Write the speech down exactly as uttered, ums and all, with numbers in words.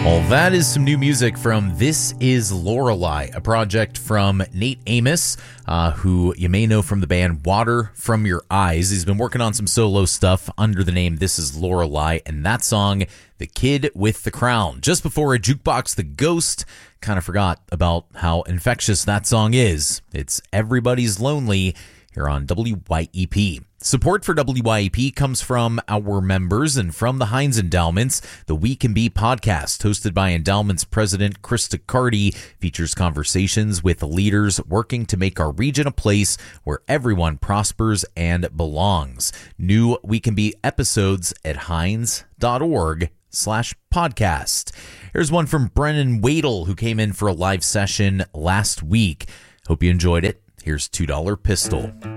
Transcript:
Well, that is some new music from This Is Lorelei, a project from Nate Amos, uh, who you may know from the band Water From Your Eyes. He's been working on some solo stuff under the name This Is Lorelei, and that song, The Kid with the Crown. Just before a Jukebox the Ghost, kind of forgot about how infectious that song is. It's Everybody's Lonely here on W Y E P. Support for W Y E P comes from our members and from the Heinz Endowments. The We Can Be podcast, hosted by Endowments President Krista Carty, features conversations with leaders working to make our region a place where everyone prospers and belongs. New We Can Be episodes at heinz.org slash podcast. Here's one from Brennan Wadle, who came in for a live session last week. Hope you enjoyed it. Here's two dollar Pistol.